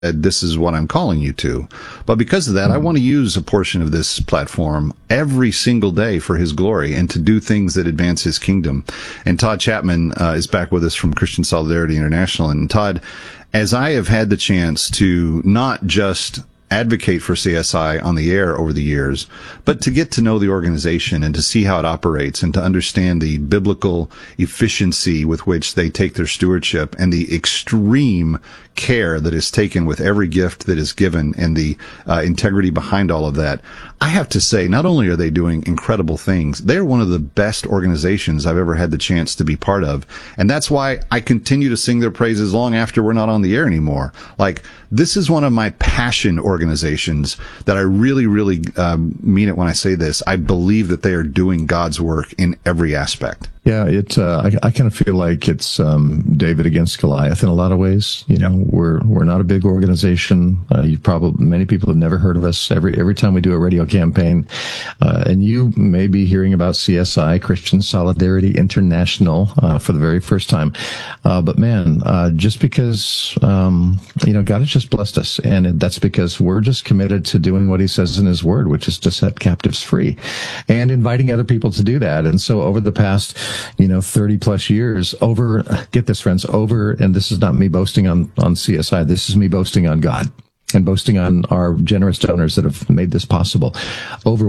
this is what I'm calling you to. But because of that, I want to use a portion of this platform every single day for his glory and to do things that advance his kingdom. And Todd Chapman is back with us from Christian Solidarity International. And Todd, as I have had the chance to not just advocate for CSI on the air over the years, but to get to know the organization and to see how it operates and to understand the biblical efficiency with which they take their stewardship and the extreme care that is taken with every gift that is given and the integrity behind all of that, I have to say, not only are they doing incredible things, they're one of the best organizations I've ever had the chance to be part of. And that's why I continue to sing their praises long after we're not on the air anymore. Like, this is one of my passion organizations that I really, really mean it when I say this. I believe that they are doing God's work in every aspect. Yeah, I kind of feel like it's David against Goliath in a lot of ways. You know, we're not a big organization. Many people have never heard of us. Every time we do a radio campaign, and you may be hearing about CSI, Christian Solidarity International, for the very first time. But man, just because God has just blessed us, and that's because we're just committed to doing what He says in His Word, which is to set captives free, and inviting other people to do that. And so over the past 30 plus years, get this, friends, and this is not me boasting on CSI, this is me boasting on God and boasting on our generous donors that have made this possible. Over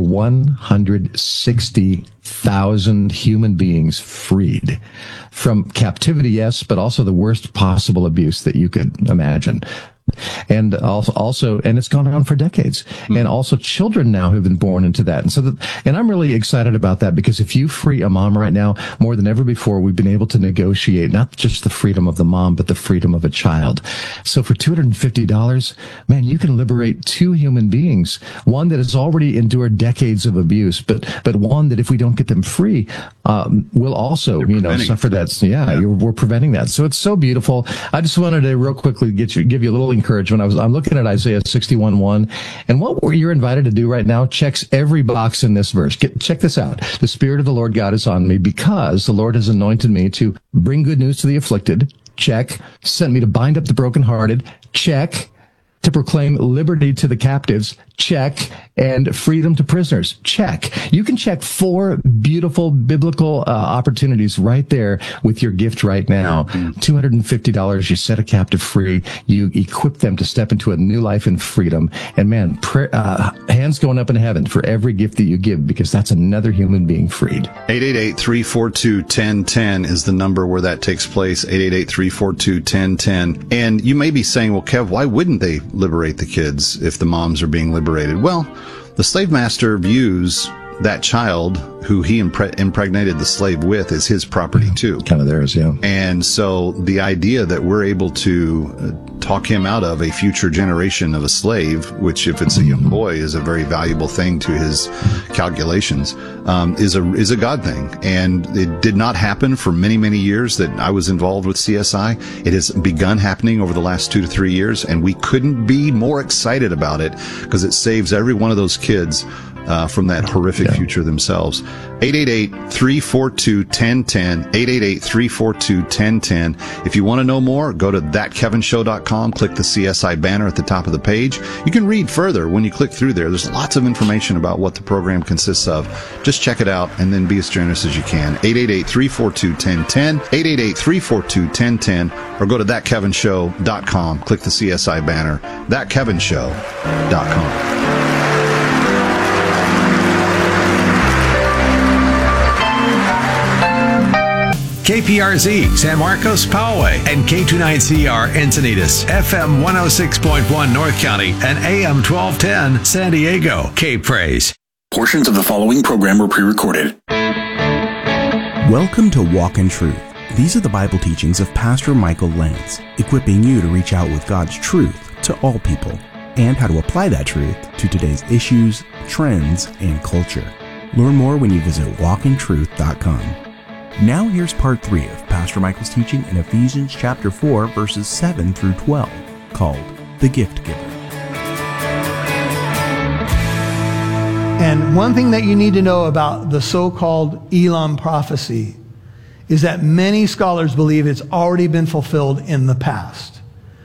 160,000 human beings freed from captivity, yes, but also the worst possible abuse that you could imagine. And also, and it's gone on for decades. Mm-hmm. And also children now have been born into that. And I'm really excited about that, because if you free a mom right now, more than ever before, we've been able to negotiate not just the freedom of the mom, but the freedom of a child. So for $250, man, you can liberate two human beings, one that has already endured decades of abuse, but one that if we don't get them free, will also, suffer that. We're preventing that. So it's so beautiful. I just wanted to real quickly give you a little encouragement. I'm looking at Isaiah 61:1, and what you're invited to do right now checks every box in this verse. Check this out. The Spirit of the Lord God is on me, because the Lord has anointed me to bring good news to the afflicted. Check. Sent me to bind up the brokenhearted. Check. To proclaim liberty to the captives. Check. And freedom to prisoners. Check. You can check 4 beautiful biblical opportunities right there with your gift right now. $250. You set a captive free. You equip them to step into a new life in freedom. And man, hands going up in heaven for every gift that you give, because that's another human being freed. 888-342-1010 is the number where that takes place. 888-342-1010. And you may be saying, well, Kev, why wouldn't they liberate the kids if the moms are being liberated? Well, the slave master views that child who he impregnated the slave with as his property too. Kind of theirs, yeah. And so the idea that we're able to talk him out of a future generation of a slave, which if it's a young boy is a very valuable thing to his calculations, is a God thing. And it did not happen for many, many years that I was involved with CSI. It has begun happening over the last 2 to 3 years, and we couldn't be more excited about it, because it saves every one of those kids from that horrific future themselves. 888-342-1010, 888-342-1010. If you want to know more, go to thatkevinshow.com, click the CSI banner at the top of the page. You can read further when you click through there. There's lots of information about what the program consists of. Just check it out and then be as generous as you can. 888-342-1010, 888-342-1010, or go to thatkevinshow.com, click the CSI banner, thatkevinshow.com. KPRZ, San Marcos, Poway, and K29CR, Encinitas, FM 106.1, North County, and AM 1210, San Diego. K-Praise. Portions of the following program were pre-recorded. Welcome to Walk in Truth. These are the Bible teachings of Pastor Michael Lentz, equipping you to reach out with God's truth to all people, and how to apply that truth to today's issues, trends, and culture. Learn more when you visit walkintruth.com. Now here's part 3 of Pastor Michael's teaching in Ephesians chapter 4, verses 7 through 12, called The Gift Giver. And one thing that you need to know about the so-called Elam prophecy is that many scholars believe it's already been fulfilled in the past.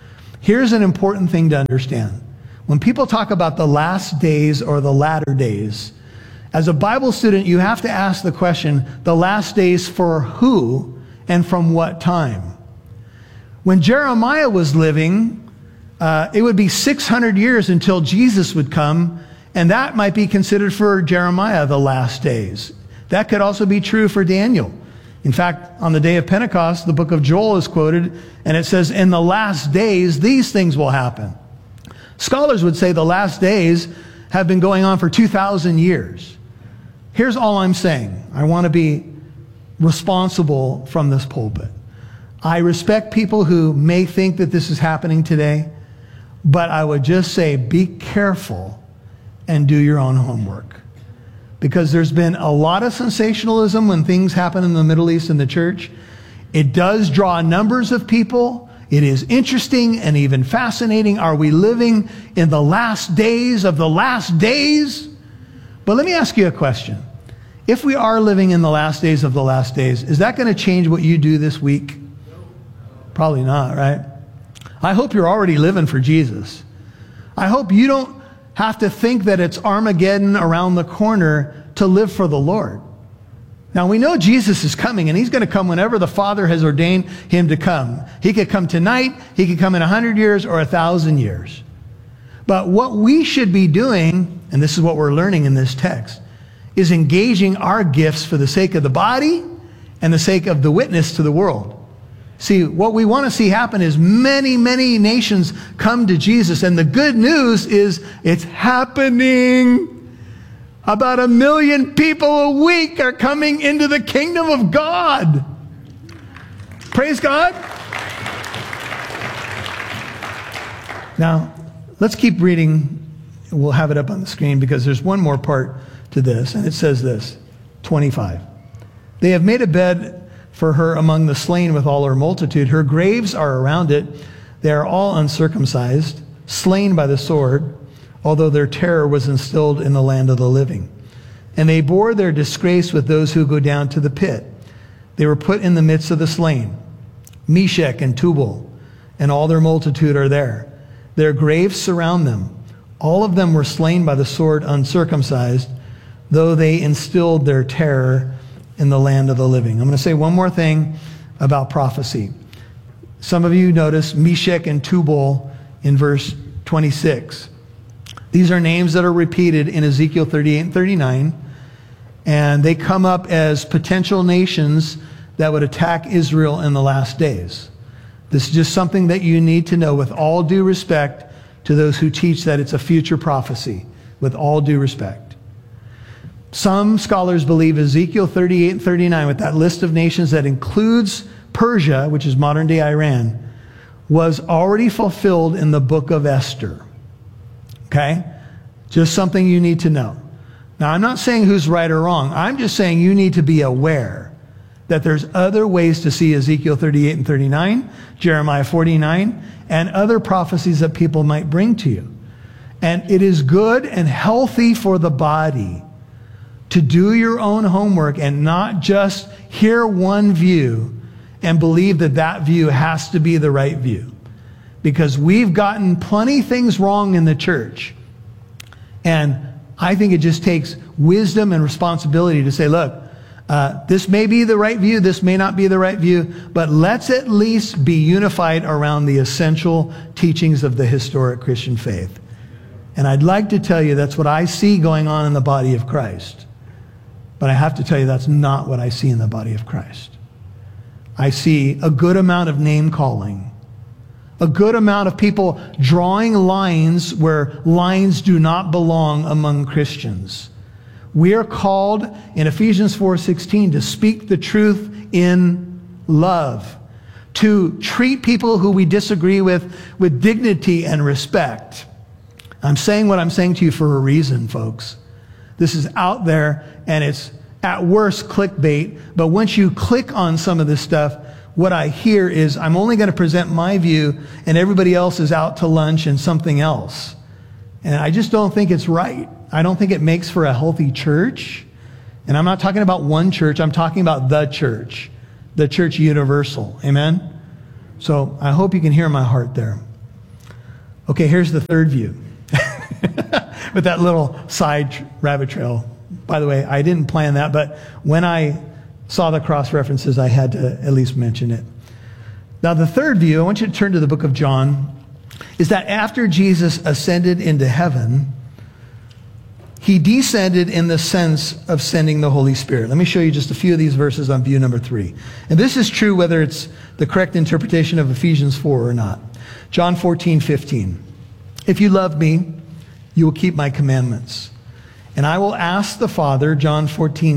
Here's an important thing to understand. When people talk about the last days or the latter days, as a Bible student, you have to ask the question, the last days for who and from what time? When Jeremiah was living, it would be 600 years until Jesus would come, and that might be considered for Jeremiah the last days. That could also be true for Daniel. In fact, on the day of Pentecost, the book of Joel is quoted, and it says, in the last days, these things will happen. Scholars would say the last days have been going on for 2,000 years. Here's all I'm saying. I want to be responsible from this pulpit. I respect people who may think that this is happening today, but I would just say be careful and do your own homework. Because there's been a lot of sensationalism when things happen in the Middle East in the church. It does draw numbers of people. It is interesting and even fascinating. Are we living in the last days of the last days? But let me ask you a question. If we are living in the last days of the last days, is that going to change what you do this week? Probably not, right? I hope you're already living for Jesus. I hope you don't have to think that it's Armageddon around the corner to live for the Lord. Now, we know Jesus is coming, and he's going to come whenever the Father has ordained him to come. He could come tonight, he could come in 100 years or 1,000 years. But what we should be doing, and this is what we're learning in this text, is engaging our gifts for the sake of the body and the sake of the witness to the world. See, what we want to see happen is many, many nations come to Jesus. And the good news is it's happening. About 1 million people a week are coming into the kingdom of God. Praise God. Now, let's keep reading. We'll have it up on the screen because there's one more part to this. And it says this, 25. They have made a bed for her among the slain with all her multitude. Her graves are around it. They are all uncircumcised, slain by the sword, although their terror was instilled in the land of the living. And they bore their disgrace with those who go down to the pit. They were put in the midst of the slain. Meshach and Tubal and all their multitude are there. Their graves surround them. All of them were slain by the sword, uncircumcised, though they instilled their terror in the land of the living. I'm going to say one more thing about prophecy. Some of you notice Meshach and Tubal in verse 26. These are names that are repeated in Ezekiel 38 and 39, and they come up as potential nations that would attack Israel in the last days. This is just something that you need to know with all due respect to those who teach that it's a future prophecy, with all due respect. Some scholars believe Ezekiel 38 and 39, with that list of nations that includes Persia, which is modern-day Iran, was already fulfilled in the book of Esther. Okay? Just something you need to know. Now, I'm not saying who's right or wrong. I'm just saying you need to be aware that there's other ways to see Ezekiel 38 and 39, Jeremiah 49, and other prophecies that people might bring to you. And it is good and healthy for the body to do your own homework and not just hear one view and believe that that view has to be the right view. Because we've gotten plenty of things wrong in the church. And I think it just takes wisdom and responsibility to say, look, this may be the right view, this may not be the right view, but let's at least be unified around the essential teachings of the historic Christian faith. And I'd like to tell you that's what I see going on in the body of Christ. But I have to tell you that's not what I see in the body of Christ. I see a good amount of name calling, a good amount of people drawing lines where lines do not belong among Christians. We are called in Ephesians 4:16 to speak the truth in love, to treat people who we disagree with dignity and respect. I'm saying what I'm saying to you for a reason, folks. This is out there, and it's at worst clickbait. But once you click on some of this stuff, what I hear is I'm only going to present my view, and everybody else is out to lunch and something else. And I just don't think it's right. I don't think it makes for a healthy church. And I'm not talking about one church. I'm talking about the church universal. Amen? So I hope you can hear my heart there. Okay, here's the third view. With that little side rabbit trail. By the way, I didn't plan that, but when I saw the cross references, I had to at least mention it. Now, the third view, I want you to turn to the book of John, is that after Jesus ascended into heaven, he descended in the sense of sending the Holy Spirit. Let me show you just a few of these verses on view number 3. And this is true whether it's the correct interpretation of Ephesians 4 or not. John 14:15. If you love me, you will keep my commandments. And I will ask the Father, John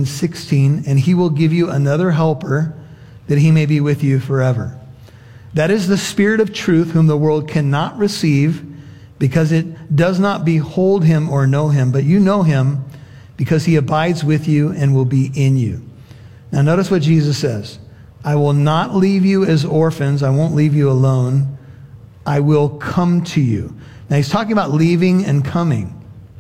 14:16, and he will give you another helper that he may be with you forever. That is the Spirit of truth whom the world cannot receive because it does not behold him or know him, but you know him because he abides with you and will be in you. Now notice what Jesus says. I will not leave you as orphans. I won't leave you alone. I will come to you. Now he's talking about leaving and coming.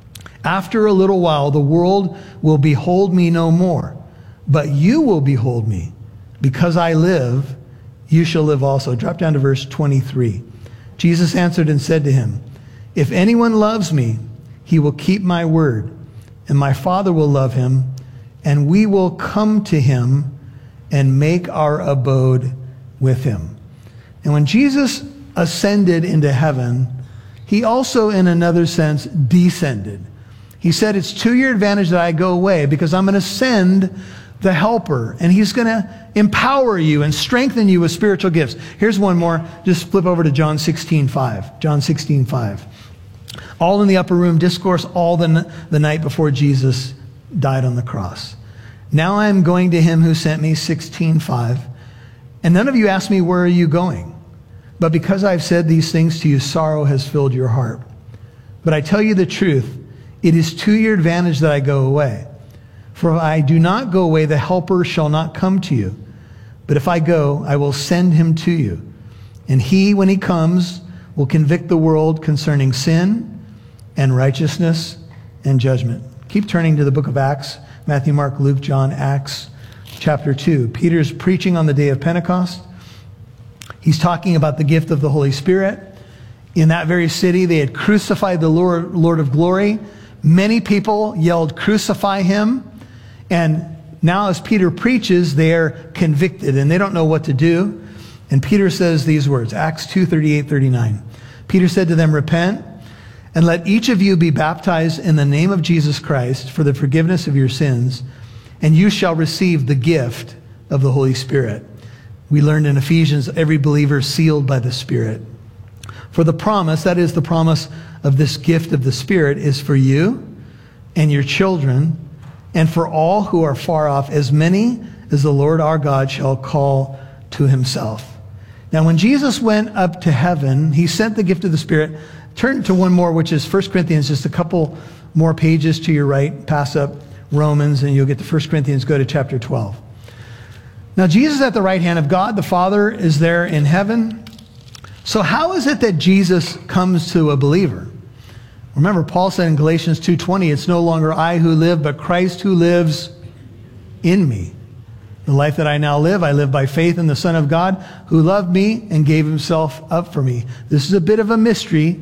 After a little while, the world will behold me no more, but you will behold me. Because I live, you shall live also. Drop down to verse 23. Jesus answered and said to him, if anyone loves me, he will keep my word, and my Father will love him, and we will come to him and make our abode with him. And when Jesus ascended into heaven, he also, in another sense, descended. He said, it's to your advantage that I go away because I'm going to send the helper, and he's going to empower you and strengthen you with spiritual gifts. Here's one more. Just flip over to John 16:5. John 16:5. All in the upper room discourse all the night before Jesus died on the cross. Now I am going to him who sent me, 16:5. And none of you asked me, where are you going? But because I've said these things to you, sorrow has filled your heart. But I tell you the truth, it is to your advantage that I go away. For if I do not go away, the helper shall not come to you. But if I go, I will send him to you. And he, when he comes, will convict the world concerning sin and righteousness and judgment. Keep turning to the book of Acts. Matthew, Mark, Luke, John, Acts, chapter 2. Peter's preaching on the day of Pentecost. He's talking about the gift of the Holy Spirit. In that very city, they had crucified the Lord of glory. Many people yelled, crucify him. And now as Peter preaches, they are convicted and they don't know what to do. And Peter says these words, Acts 2:38-39. Peter said to them, repent and let each of you be baptized in the name of Jesus Christ for the forgiveness of your sins, and you shall receive the gift of the Holy Spirit. We learned in Ephesians, every believer sealed by the Spirit. For the promise, that is the promise of this gift of the Spirit, is for you and your children and for all who are far off, as many as the Lord our God shall call to himself. Now, when Jesus went up to heaven, he sent the gift of the Spirit. Turn to one more, which is 1 Corinthians, just a couple more pages to your right. Pass up Romans, and you'll get to 1 Corinthians. Go to chapter 12. Now, Jesus at the right hand of God, the Father, is there in heaven. So how is it that Jesus comes to a believer? Remember, Paul said in Galatians 2:20, it's no longer I who live, but Christ who lives in me. The life that I now live, I live by faith in the Son of God who loved me and gave himself up for me. This is a bit of a mystery,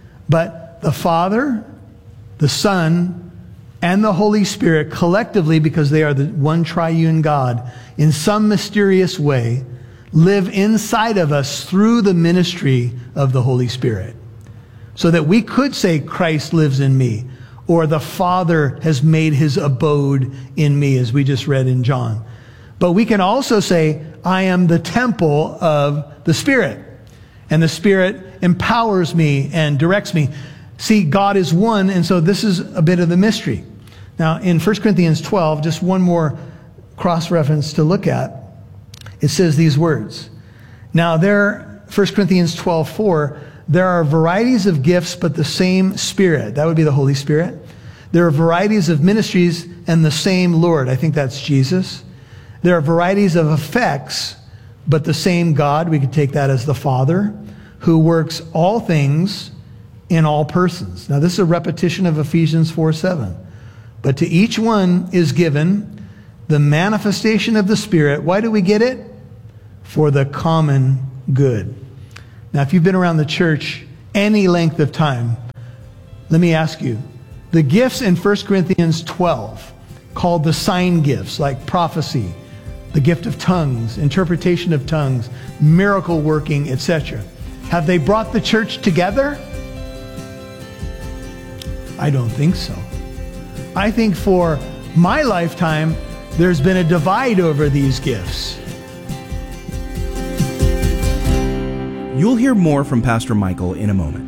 but the Father, the Son, and the Holy Spirit collectively, because they are the one triune God, in some mysterious way, live inside of us through the ministry of the Holy Spirit. So that we could say Christ lives in me, or the Father has made his abode in me, as we just read in John. But we can also say, I am the temple of the Spirit, and the Spirit empowers me and directs me. See, God is one, and so this is a bit of the mystery. Now, in 1 Corinthians 12, just one more cross-reference to look at. It says these words. Now, 1 Corinthians 12:4, there are varieties of gifts, but the same Spirit. That would be the Holy Spirit. There are varieties of ministries and the same Lord. I think that's Jesus. There are varieties of effects, but the same God. We could take that as the Father, who works all things in all persons. Now, this is a repetition of Ephesians 4:7. But to each one is given the manifestation of the Spirit. Why do we get it? For the common good. Now, if you've been around the church any length of time, let me ask you, the gifts in 1 Corinthians 12 called the sign gifts, like prophecy, the gift of tongues, interpretation of tongues, miracle working, etc. Have they brought the church together? I don't think so. I think for my lifetime, there's been a divide over these gifts. You'll hear more from Pastor Michael in a moment.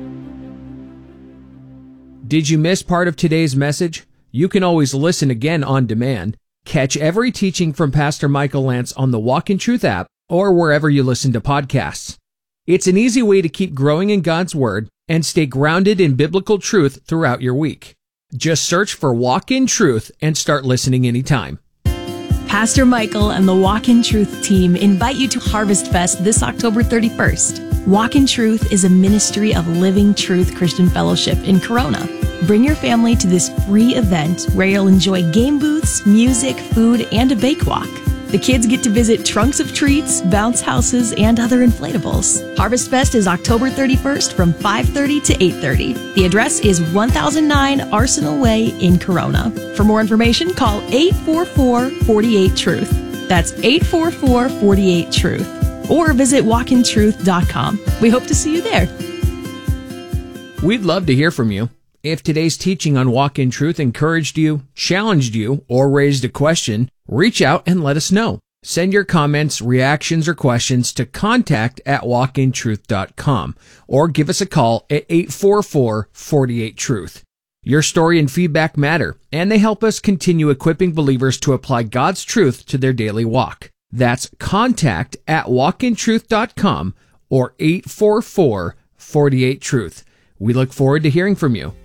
Did you miss part of today's message? You can always listen again on demand. Catch every teaching from Pastor Michael Lantz on the Walk in Truth app or wherever you listen to podcasts. It's an easy way to keep growing in God's Word and stay grounded in biblical truth throughout your week. Just search for Walk in Truth and start listening anytime. Pastor Michael and the Walk in Truth team invite you to Harvest Fest this October 31st. Walk in Truth is a ministry of Living Truth Christian Fellowship in Corona. Bring your family to this free event where you'll enjoy game booths, music, food, and a bake walk. The kids get to visit trunks of treats, bounce houses, and other inflatables. Harvest Fest is October 31st from 5:30 to 8:30. The address is 1009 Arsenal Way in Corona. For more information, call 844-48-TRUTH. That's 844-48-TRUTH. Or visit walkintruth.com. We hope to see you there. We'd love to hear from you. If today's teaching on Walk in Truth encouraged you, challenged you, or raised a question, reach out and let us know. Send your comments, reactions, or questions to contact@walkintruth.com or give us a call at 844-48-TRUTH. Your story and feedback matter, and they help us continue equipping believers to apply God's truth to their daily walk. That's contact@walkintruth.com or 844-48-TRUTH. We look forward to hearing from you.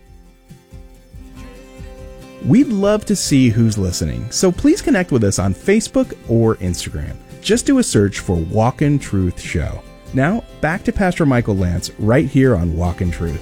We'd love to see who's listening, so please connect with us on Facebook or Instagram. Just do a search for Walk in Truth Show. Now, back to Pastor Michael Lantz right here on Walk in Truth.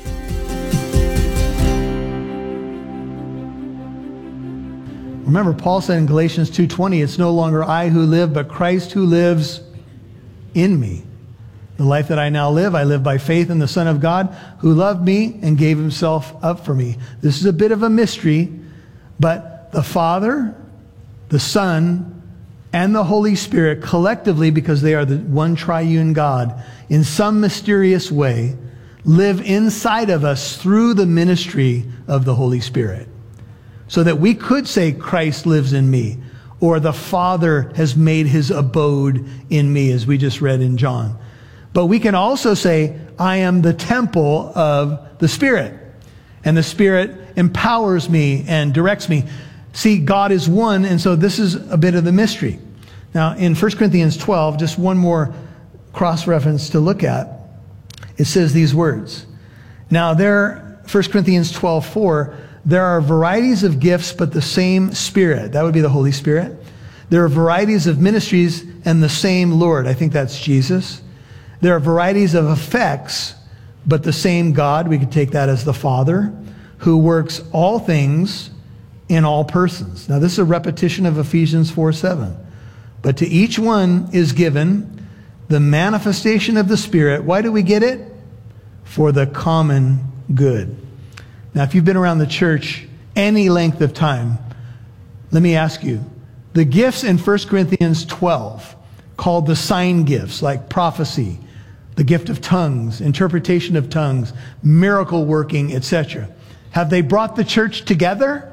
Remember, Paul said in Galatians 2:20, it's no longer I who live, but Christ who lives in me. The life that I now live, I live by faith in the Son of God who loved me and gave himself up for me. This is a bit of a mystery, but the Father, the Son, and the Holy Spirit collectively, because they are the one triune God, in some mysterious way, live inside of us through the ministry of the Holy Spirit. So that we could say Christ lives in me, or the Father has made his abode in me, as we just read in John. But we can also say, I am the temple of the Spirit, and the Spirit empowers me and directs me. See, God is one, and so this is a bit of the mystery. Now, in 1 Corinthians 12, just one more cross-reference to look at, it says these words. Now, 1 Corinthians 12:4, there are varieties of gifts, but the same Spirit. That would be the Holy Spirit. There are varieties of ministries and the same Lord. I think that's Jesus. There are varieties of effects, but the same God, we could take that as the Father, who works all things in all persons. Now, this is a repetition of Ephesians 4:7. But to each one is given the manifestation of the Spirit. Why do we get it? For the common good. Now, if you've been around the church any length of time, let me ask you, the gifts in 1 Corinthians 12 called the sign gifts, like prophecy, the gift of tongues, interpretation of tongues, miracle working, etc. Have they brought the church together?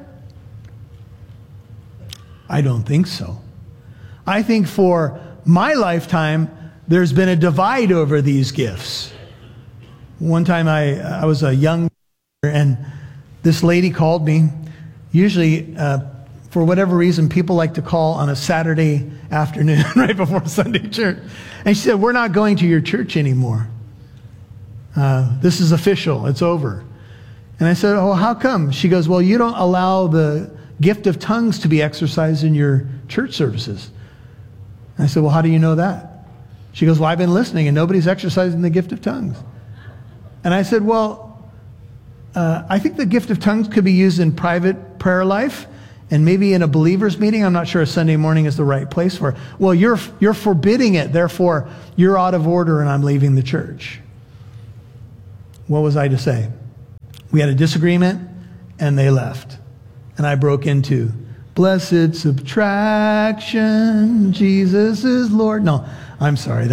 I don't think so. I think for my lifetime, there's been a divide over these gifts. One time I was a young and this lady called me. Usually, for whatever reason, people like to call on a Saturday afternoon right before Sunday church. And she said, we're not going to your church anymore. This is official. It's over. And I said, oh, how come? She goes, well, you don't allow the gift of tongues to be exercised in your church services. And I said, well, how do you know that? She goes, well, I've been listening and nobody's exercising the gift of tongues. And I said, well, I think the gift of tongues could be used in private prayer life and maybe in a believer's meeting. I'm not sure a Sunday morning is the right place for it. Well, you're forbidding it. Therefore, you're out of order and I'm leaving the church. what was I to say? We had a disagreement, and they left. And I broke into, blessed subtraction, Jesus is Lord. No, I'm sorry,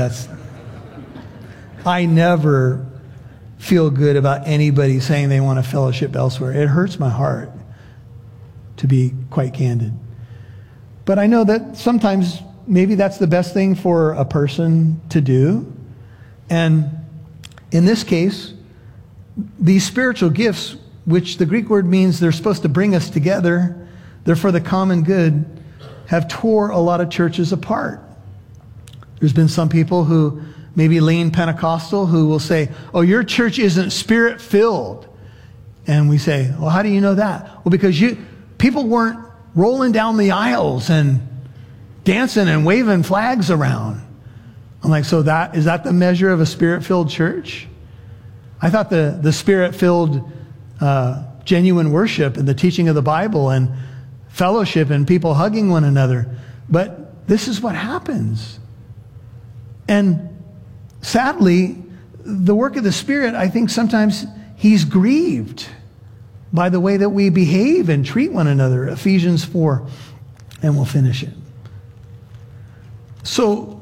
I never feel good about anybody saying they want to fellowship elsewhere. It hurts my heart, to be quite candid. But I know that sometimes maybe that's the best thing for a person to do. And in this case, these spiritual gifts, which the Greek word means they're supposed to bring us together, they're for the common good, have tore a lot of churches apart. There's been some people who maybe lean Pentecostal who will say, oh, your church isn't spirit-filled. And we say, well, how do you know that? Well, because people weren't rolling down the aisles and dancing and waving flags around. I'm like, so is that the measure of a spirit-filled church? I thought the spirit-filled genuine worship and the teaching of the Bible and fellowship and people hugging one another. But this is what happens. And sadly, the work of the Spirit, I think sometimes he's grieved by the way that we behave and treat one another. Ephesians 4, and we'll finish it. So,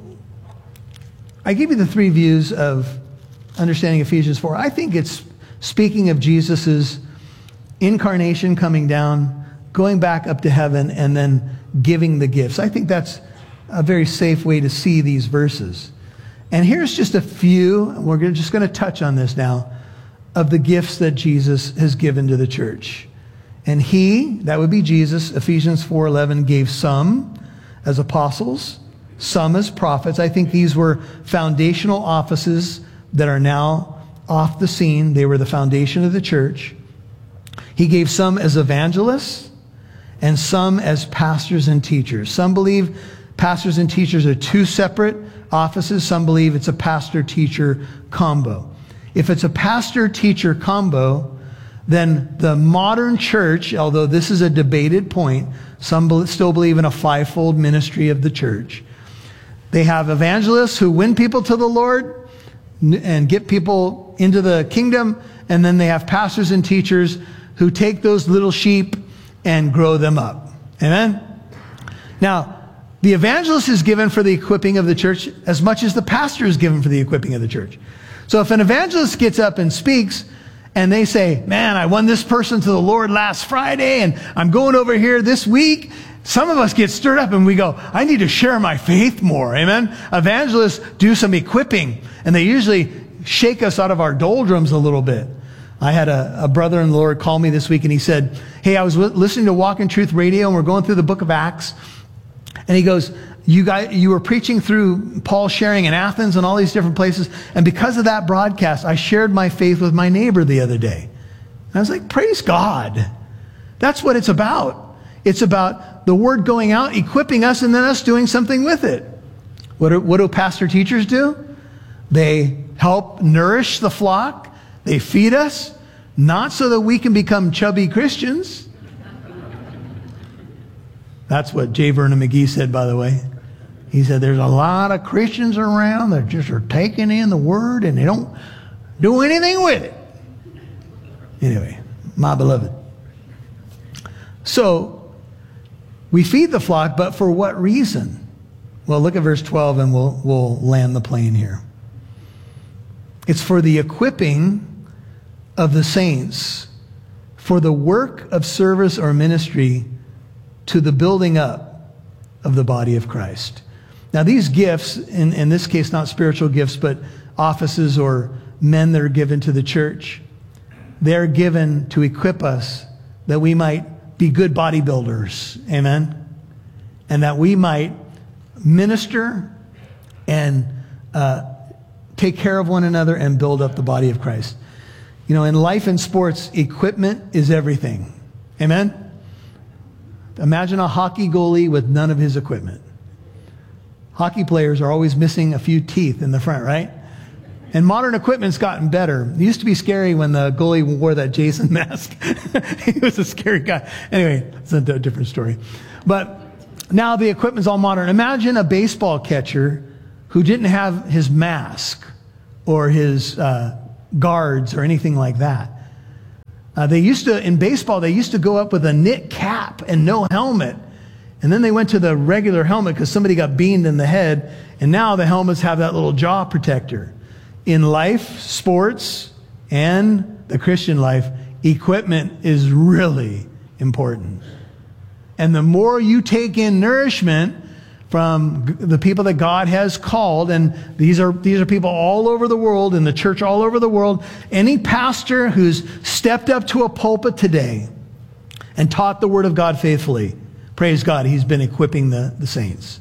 I give you the three views of understanding Ephesians 4. I think it's speaking of Jesus' incarnation, coming down, going back up to heaven, and then giving the gifts. I think that's a very safe way to see these verses. And here's just a few, we're just going to touch on this now, of the gifts that Jesus has given to the church. And he, that would be Jesus, Ephesians 4:11, gave some as apostles, some as prophets. I think these were foundational offices that are now off the scene. They were the foundation of the church. He gave some as evangelists and some as pastors and teachers. Some believe pastors and teachers are two separate offices. Some believe it's a pastor-teacher combo. If it's a pastor-teacher combo, then the modern church, although this is a debated point, some still believe in a fivefold ministry of the church. They have evangelists who win people to the Lord and get people into the kingdom, and then they have pastors and teachers who take those little sheep and grow them up. Amen? Now, the evangelist is given for the equipping of the church as much as the pastor is given for the equipping of the church. So if an evangelist gets up and speaks and they say, man, I won this person to the Lord last Friday and I'm going over here this week, some of us get stirred up and we go, I need to share my faith more. Amen? Evangelists do some equipping and they usually shake us out of our doldrums a little bit. I had a brother in the Lord call me this week and he said, hey, I was listening to Walk in Truth Radio and we're going through the book of Acts. And he goes, you were preaching through Paul sharing in Athens and all these different places. And because of that broadcast, I shared my faith with my neighbor the other day. And I was like, praise God. That's what it's about. It's about the word going out, equipping us, and then us doing something with it. What do pastor teachers do? They help nourish the flock. They feed us, not so that we can become chubby Christians. That's what J. Vernon McGee said, by the way. He said, there's a lot of Christians around that just are taking in the word and they don't do anything with it. Anyway, my beloved. So, we feed the flock, but for what reason? Well, look at verse 12 and we'll land the plane here. It's for the equipping of the saints, for the work of service or ministry to the building up of the body of Christ. Now these gifts, in this case not spiritual gifts, but offices or men that are given to the church, they're given to equip us that we might be good bodybuilders. Amen? And that we might minister and take care of one another and build up the body of Christ. You know, in life and sports, equipment is everything. Amen? Imagine a hockey goalie with none of his equipment. Hockey players are always missing a few teeth in the front, right? And modern equipment's gotten better. It used to be scary when the goalie wore that Jason mask. He was a scary guy. Anyway, it's a different story. But now the equipment's all modern. Imagine a baseball catcher who didn't have his mask or his guards or anything like that. In baseball, they used to go up with a knit cap and no helmet. And then they went to the regular helmet because somebody got beamed in the head. And now the helmets have that little jaw protector. In life, sports, and the Christian life, equipment is really important. And the more you take in nourishment from the people that God has called, and these are people all over the world, in the church all over the world, any pastor who's stepped up to a pulpit today and taught the Word of God faithfully, praise God, he's been equipping the saints.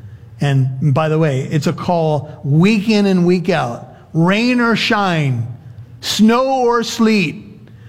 And by the way, it's a call week in and week out, rain or shine, snow or sleet.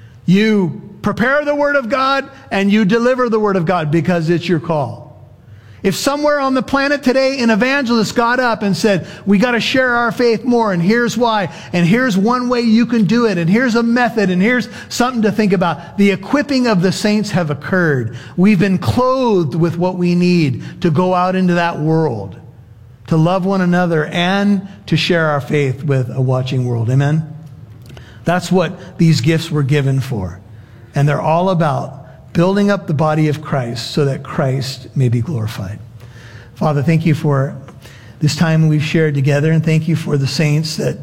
You prepare the Word of God and you deliver the Word of God because it's your call. If somewhere on the planet today an evangelist got up and said, we got to share our faith more, and here's why, and here's one way you can do it, and here's a method, and here's something to think about. The equipping of the saints have occurred. We've been clothed with what we need to go out into that world, to love one another and to share our faith with a watching world. Amen? That's what these gifts were given for. And they're all about building up the body of Christ so that Christ may be glorified. Father, thank you for this time we've shared together, and thank you for the saints that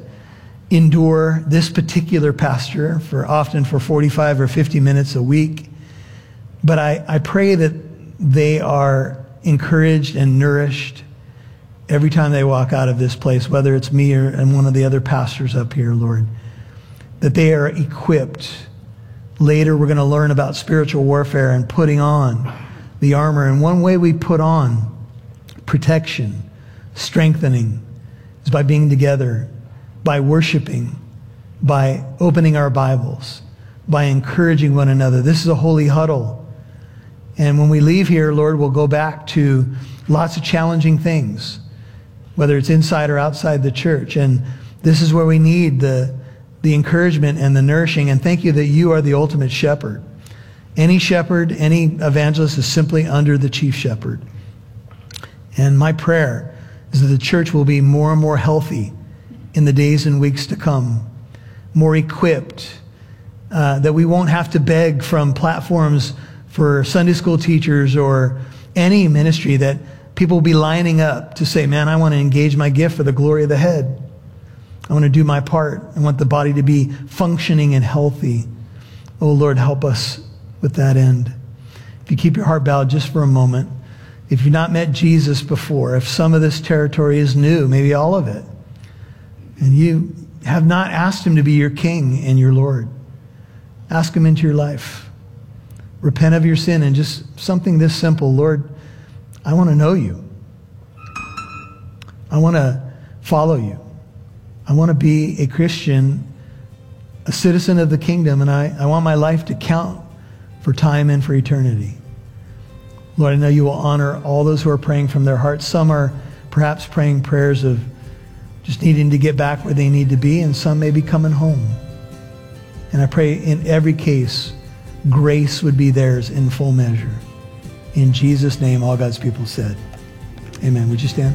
endure this particular pastor often for 45 or 50 minutes a week. But I pray that they are encouraged and nourished every time they walk out of this place, whether it's me and one of the other pastors up here, Lord, that they are equipped. Later, we're going to learn about spiritual warfare and putting on the armor. And one way we put on protection, strengthening, is by being together, by worshiping, by opening our Bibles, by encouraging one another. This is a holy huddle. And when we leave here, Lord, we'll go back to lots of challenging things, whether it's inside or outside the church. And this is where we need the encouragement and the nourishing. And thank you that you are the ultimate shepherd. Any shepherd, any evangelist is simply under the chief shepherd. And my prayer is that the church will be more and more healthy in the days and weeks to come, more equipped, that we won't have to beg from platforms for Sunday school teachers or any ministry, that people will be lining up to say, man, I want to engage my gift for the glory of the head. I want to do my part. I want the body to be functioning and healthy. Oh, Lord, help us with that end. If you keep your heart bowed just for a moment, if you've not met Jesus before, if some of this territory is new, maybe all of it, and you have not asked him to be your King and your Lord, ask him into your life. Repent of your sin and just something this simple. Lord, I want to know you. I want to follow you. I want to be a Christian, a citizen of the kingdom, and I want my life to count for time and for eternity. Lord, I know you will honor all those who are praying from their hearts. Some are perhaps praying prayers of just needing to get back where they need to be, and some may be coming home. And I pray in every case, grace would be theirs in full measure. In Jesus' name, all God's people said, amen. Would you stand?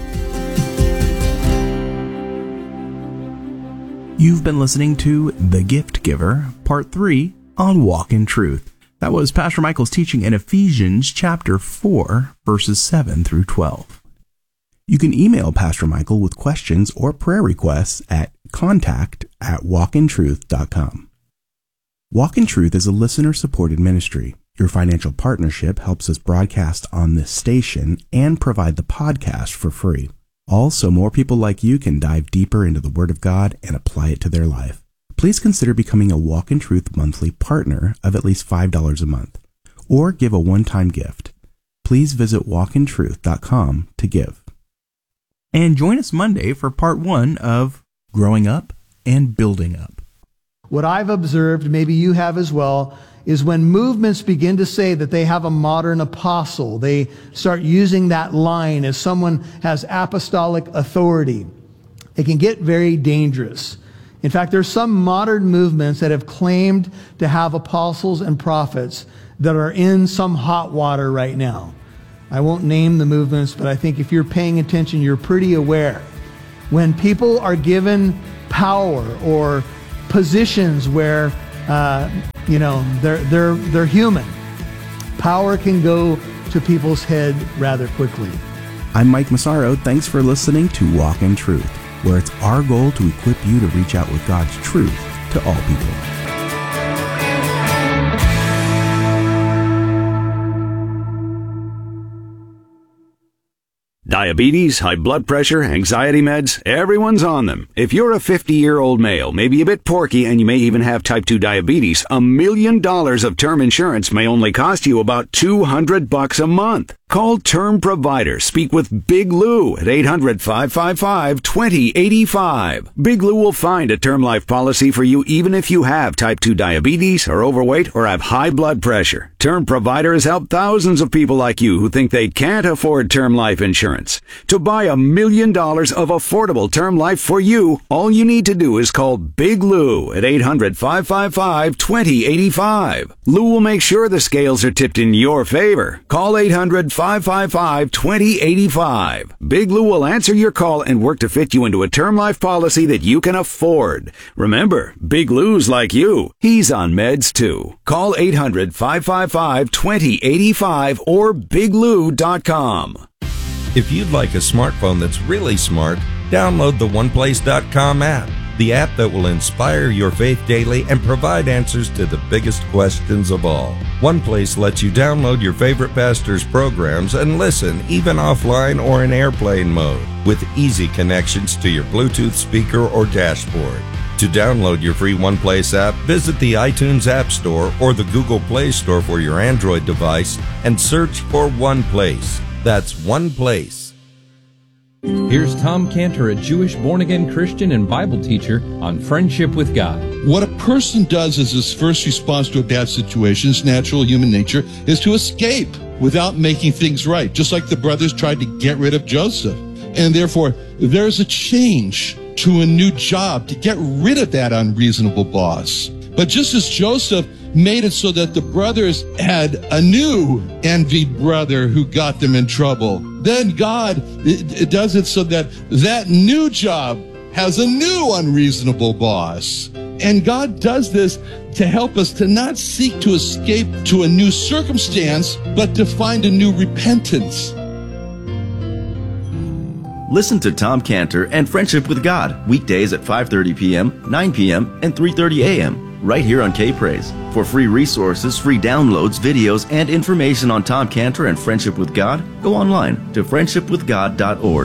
You've been listening to The Gift Giver, Part 3 on Walk in Truth. That was Pastor Michael's teaching in Ephesians chapter 4, verses 7 through 12. You can email Pastor Michael with questions or prayer requests at contact@walkintruth.com. Walk in Truth is a listener-supported ministry. Your financial partnership helps us broadcast on this station and provide the podcast for free. Also, more people like you can dive deeper into the Word of God and apply it to their life. Please consider becoming a Walk in Truth monthly partner of at least $5 a month, or give a one-time gift. Please visit walkintruth.com to give. And join us Monday for part 1 of Growing Up and Building Up. What I've observed, maybe you have as well, is when movements begin to say that they have a modern apostle, they start using that line as someone has apostolic authority. It can get very dangerous. In fact, there's some modern movements that have claimed to have apostles and prophets that are in some hot water right now. I won't name the movements, but I think if you're paying attention, you're pretty aware. When people are given power or positions where, they're human. Power can go to people's head rather quickly. I'm Mike Massaro. Thanks for listening to Walk in Truth, where it's our goal to equip you to reach out with God's truth to all people. Diabetes, high blood pressure, anxiety meds, everyone's on them. If you're a 50-year-old male, maybe a bit porky, and you may even have type 2 diabetes, $1 million of term insurance may only cost you about $200 a month. Call Term Provider. Speak with Big Lou at 800-555-2085. Big Lou will find a term life policy for you even if you have type 2 diabetes, are overweight, or have high blood pressure. Term Provider has helped thousands of people like you who think they can't afford term life insurance. To buy $1 million of affordable term life for you, all you need to do is call Big Lou at 800-555-2085. Lou will make sure the scales are tipped in your favor. Call 800-555-2085. Big Lou will answer your call and work to fit you into a term life policy that you can afford. Remember, Big Lou's like you. He's on meds too. Call 800-555-2085 or biglou.com. If you'd like a smartphone that's really smart, download the OnePlace.com app, the app that will inspire your faith daily and provide answers to the biggest questions of all. OnePlace lets you download your favorite pastor's programs and listen even offline or in airplane mode with easy connections to your Bluetooth speaker or dashboard. To download your free OnePlace app, visit the iTunes App Store or the Google Play Store for your Android device and search for OnePlace. That's OnePlace. Here's Tom Cantor, a Jewish born-again Christian and Bible teacher on friendship with God. What a person does as his first response to a bad situation, is natural human nature, is to escape without making things right, just like the brothers tried to get rid of Joseph. And therefore, there's a change to a new job to get rid of that unreasonable boss. But just as Joseph made it so that the brothers had a new envied brother who got them in trouble, then God does it so that that new job has a new unreasonable boss. And God does this to help us to not seek to escape to a new circumstance, but to find a new repentance. Listen to Tom Cantor and Friendship with God weekdays at 5:30 p.m., 9 p.m., and 3:30 a.m. right here on K-Praise. For free resources, free downloads, videos, and information on Tom Cantor and Friendship with God, go online to friendshipwithgod.org.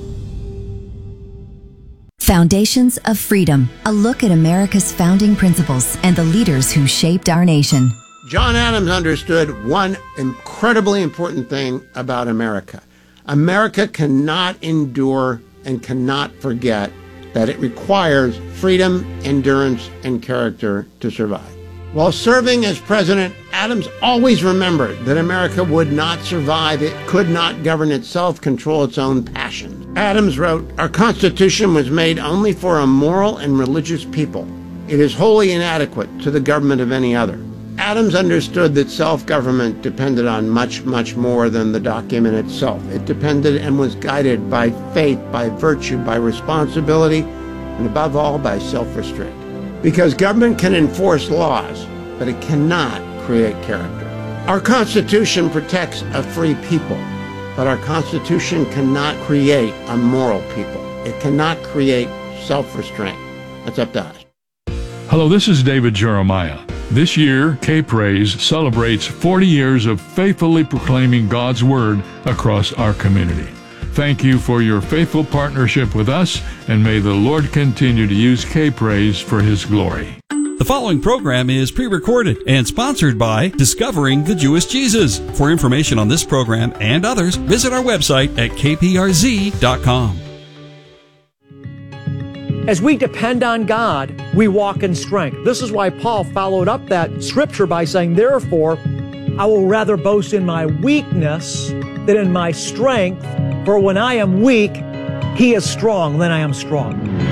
Foundations of Freedom, a look at America's founding principles and the leaders who shaped our nation. John Adams understood one incredibly important thing about America. America cannot endure and cannot forget that it requires freedom, endurance, and character to survive. While serving as president, Adams always remembered that America would not survive. It could not govern itself, control its own passions. Adams wrote, "Our Constitution was made only for a moral and religious people. It is wholly inadequate to the government of any other." Adams understood that self-government depended on much, much more than the document itself. It depended and was guided by faith, by virtue, by responsibility, and above all, by self-restraint. Because government can enforce laws, but it cannot create character. Our Constitution protects a free people, but our Constitution cannot create a moral people. It cannot create self-restraint. That's up to us. Hello, this is David Jeremiah. This year, K-Praise celebrates 40 years of faithfully proclaiming God's Word across our community. Thank you for your faithful partnership with us, and may the Lord continue to use K-Praise for His glory. The following program is pre-recorded and sponsored by Discovering the Jewish Jesus. For information on this program and others, visit our website at kprz.com. As we depend on God, we walk in strength. This is why Paul followed up that scripture by saying, "Therefore, I will rather boast in my weakness than in my strength, for when I am weak, He is strong, then I am strong."